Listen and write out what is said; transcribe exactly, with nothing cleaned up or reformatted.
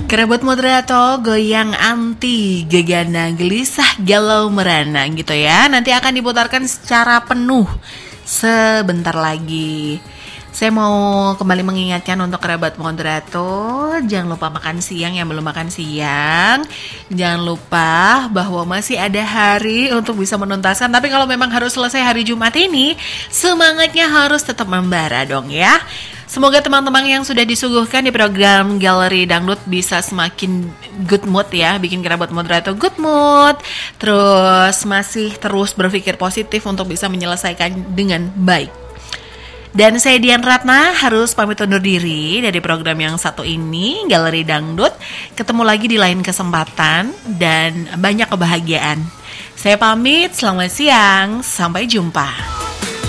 Kerabat moderator goyang anti gegana gelisah galau merana gitu ya. Nanti akan diputarkan secara penuh sebentar lagi. Saya mau kembali mengingatkan untuk kerabat moderator, jangan lupa makan siang yang belum makan siang. Jangan lupa bahwa masih ada hari untuk bisa menuntaskan. Tapi kalau memang harus selesai hari Jumat ini, semangatnya harus tetap membara dong ya. Semoga teman-teman yang sudah disuguhkan di program Galeri Dangdut bisa semakin good mood ya, bikin kerabat moderator good mood. Terus masih terus berpikir positif untuk bisa menyelesaikan dengan baik. Dan saya Dian Ratna harus pamit undur diri dari program yang satu ini, Galeri Dangdut. Ketemu lagi di lain kesempatan dan banyak kebahagiaan. Saya pamit, selamat siang, sampai jumpa.